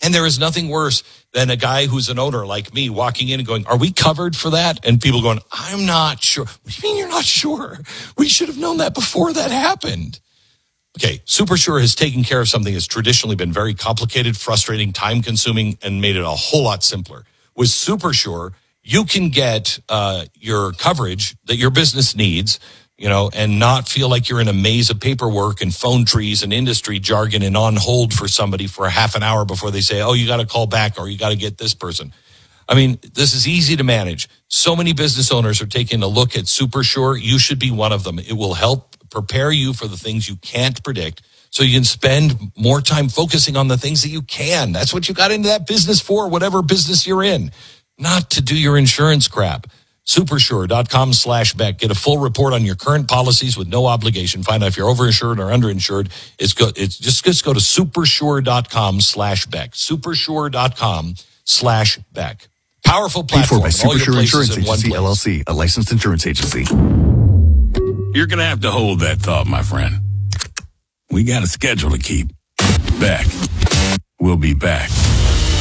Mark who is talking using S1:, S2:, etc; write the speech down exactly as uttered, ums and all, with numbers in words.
S1: And there is nothing worse than a guy who's an owner like me walking in and going, are we covered for that? And people going, I'm not sure. What do you mean you're not sure? We should have known that before that happened. Okay, SuperSure has taken care of something that's traditionally been very complicated, frustrating, time-consuming, and made it a whole lot simpler. With SuperSure, you can get uh, your coverage that your business needs, you know, and not feel like you're in a maze of paperwork and phone trees and industry jargon and on hold for somebody for a half an hour before they say, oh, you got to call back or you got to get this person. I mean, this is easy to manage. So many business owners are taking a look at SuperSure. You should be one of them. It will help prepare you for the things you can't predict so you can spend more time focusing on the things that you can. That's what you got into that business for, whatever business you're in, not to do your insurance crap. Supersure.com slash Beck. Get a full report on your current policies with no obligation. Find out if you're overinsured or underinsured. It's good. It's just, just go to supersure.com slash Beck. Supersure.com slash Beck. Powerful platform.
S2: Paid for by Supersure Insurance
S1: in
S2: Agency, L L C, a licensed insurance agency.
S3: You're going to have to hold that thought, my friend. We got a schedule to keep. Back. We'll be back.